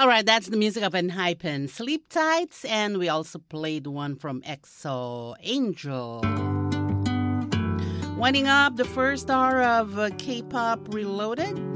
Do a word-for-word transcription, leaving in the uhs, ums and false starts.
All right, that's the music of Enhypen, Sleep Tights, and we also played one from EXO, Angel. Winding up the first hour of uh, K-Pop Reloaded.